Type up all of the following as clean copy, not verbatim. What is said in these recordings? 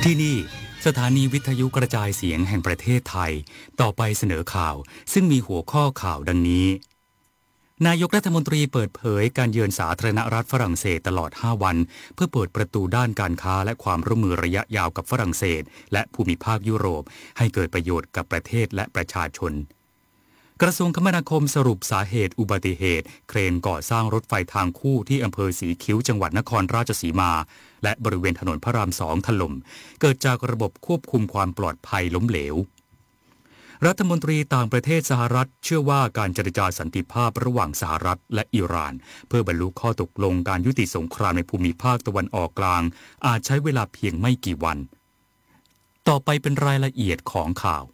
ที่นี่สถานีวิทยุกระจายเสียงแห่งประเทศไทยต่อไปเสนอข่าวซึ่งมีหัวข้อข่าวดังนี้นายกรัฐมนตรีเปิดเผยการเยือนสาธารณรัฐฝรั่งเศสตลอด5วันเพื่อเปิดประตูด้านการค้าและความร่วมมือระยะยาวกับฝรั่งเศสและภูมิภาคยุโรปให้เกิดประโยชน์กับประเทศและประชาชนกระทรวงคมนาคมสรุปสาเหตุอุบัติเหตุเครนก่อสร้างรถไฟทางคู่ที่อำเภอศรีคิ้วจังหวัดนครราชสีมาและบริเวณถนนพระราม2ถล่มเกิดจากระบบควบคุมความปลอดภัยล้มเหลวรัฐมนตรีต่างประเทศสหรัฐเชื่อว่าการเจรจาสันติภาพระหว่างสหรัฐและอิหร่านเพื่อบรรลุข้อตกลงการยุติสงครามในภูมิภาคตะวันออกกลางอาจใช้เวลาเพียงไม่กี่วันต่อไปเป็นรายละเอียดของข่า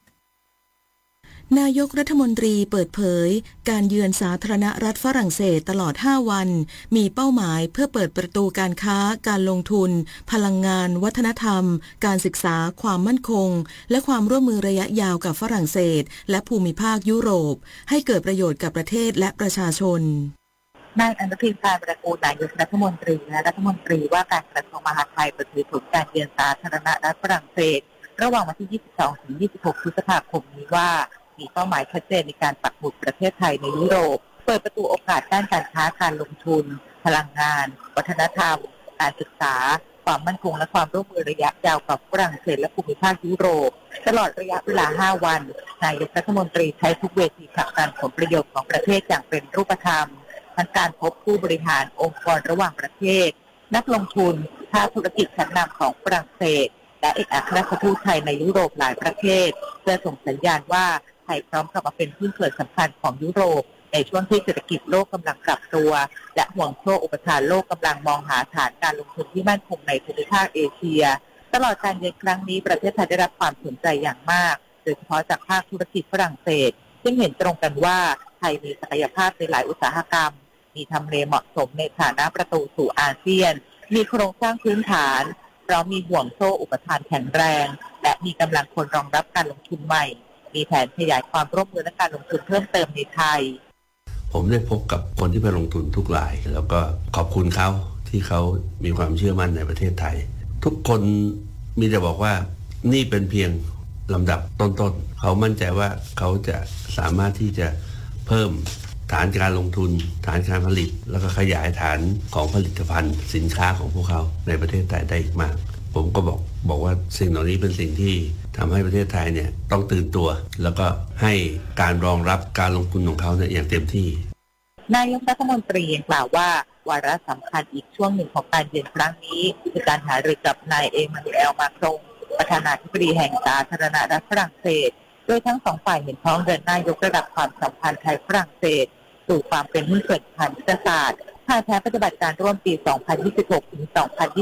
วนายกรัฐมนตรีเปิดเผยการเยือนสาธารณรัฐฝรั่งเศสตลอด5วันมีเป้าหมายเพื่อเปิดประตูการค้าการลงทุนพลังงานวัฒนธรรมการศึกษาความมั่นคงและความร่วมมือระยะยาวกับฝรั่งเศสและภูมิภาคยุโรปให้เกิดประโยชน์กับประเทศและประชาชนนายอนุทินชาญวิรากูลนายกรัฐมนตรีและรัฐมนตรีว่าการกระทรวงมหาดไทยเปิดเผยผลการเยือนสาธารณรัฐฝรั่งเศสระหว่างวันที่ 22 ถึง 26 พฤษภาคมนี้ว่ามีเป้าหมายชัดเจนในการปักหมุดประเทศไทยในยุโรปเปิดประตูโอกาสด้านการค้าการลงทุนพลังงานวัฒนธรรมการศึกษาความมั่นคงและความร่วมมือระยะยาวกับฝรั่งเศสและภูมิภาคยุโรปตลอดระยะเวลา5วันนายกรัฐมนตรีใช้ทุกเวทีผลักดันผลประโยชน์ของประเทศอย่างเป็นรูปธรรมทั้งการพบผู้บริหารองค์กรระหว่างประเทศนักลงทุนภาคธุรกิจชั้นนำของฝรั่งเศสและเอกอัครราชทูตไทยในยุโรปหลายประเทศเพื่อส่งสัญญาณว่าไทยพร้อมกลับมาเป็นหุ้นส่วนสำคัญของยุโรปในช่วงที่เศรษฐกิจโลกกำลังปรับตัวและห่วงโซ่อุปทานโลกกำลังมองหาฐานการลงทุนที่มั่นคงในภูมิภาคเอเชียตลอดการเยือนครั้งนี้ประเทศไทยได้รับความสนใจอย่างมากโดยเฉพาะจากภาคธุรกิจฝรั่งเศสซึ่งเห็นตรงกันว่าไทยมีศักยภาพในหลายอุตสาหกรรมมีทำเลเหมาะสมในฐานะประตูสู่อาเซียนมีโครงสร้างพื้นฐานเพราะมีห่วงโซ่อุปทานแข็งแรงและมีกำลังคนรองรับการลงทุนใหม่มีแผนขยายความร่วมมือและการลงทุนเพิ่มเติมในไทยผมได้พบกับคนที่ไปลงทุนทุกรายแล้วก็ขอบคุณเขาที่เขามีความเชื่อมั่นในประเทศไทยทุกคนมีแต่บอกว่านี่เป็นเพียงลำดับต้นๆเขามั่นใจว่าเขาจะสามารถที่จะเพิ่มฐานการลงทุนฐานการผลิตแล้วก็ขยายฐานของผลิตภัณฑ์สินค้าของพวกเขาในประเทศไทยได้อีกมากผมก็บอกว่าสิ่งเหล่านี้เป็นสิ่งที่ทำให้ประเทศไทยเนี่ยต้องตื่นตัวแล้วก็ให้การรองรับการลงทุนของเขาเนี่ยอย่างเต็มที่นายกรัฐมนตรียังกล่าวว่าวาระสำคัญอีกช่วงหนึ่งของการเยือนครั้งนี้คือการหารือกับนายเอมานูเอลมาครงประธานาธิบดีแห่งสาธารณรัฐฝรั่งเศสโดยทั้งสองฝ่ายเห็นพ้องเดินหน้ายกระดับความสัมพันธ์ไทยฝรั่งเศสสู่ความเป็นหุ้นส่วนทางยุทธศาสตร์ภายใต้ปฏิบัติการร่วมปี 2026 ถึง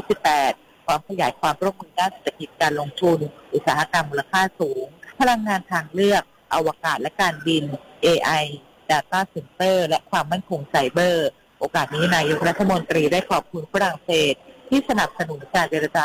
2028 พร้อมขยายความร่วมมือด้านเศรษฐกิจการลงทุนอุตสาหกรรมมูลค่าสูงพลังงานทางเลือกอวกาศและการบิน AI Data Center และความมั่นคงไซเบอร์โอกาสนี้นายกรัฐมนตรีได้ขอบคุณฝรั่งเศสที่สนับสนุนการเจรจา